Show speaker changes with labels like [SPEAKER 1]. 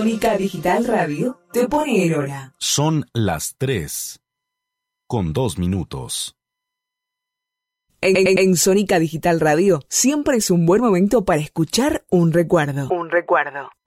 [SPEAKER 1] Sónica Digital Radio te pone el hora.
[SPEAKER 2] Son las 3:02.
[SPEAKER 1] En Sónica Digital Radio siempre es un buen momento para escuchar un recuerdo.